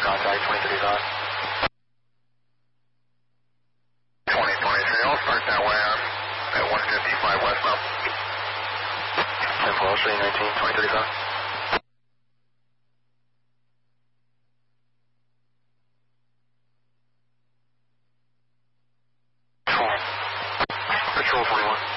contact 2035. 2023, I'll start that way. I'm at 155 westbound. 10 Paul, 319, 2035. Patrol 41.